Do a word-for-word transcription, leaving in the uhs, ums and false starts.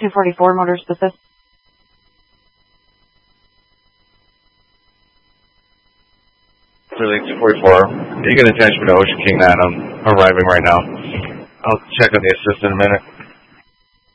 two forty-four, Motor Assist. Clearly two forty-four. You can attach me to Ocean King nine. I'm arriving right now. I'll check on the assist in a minute.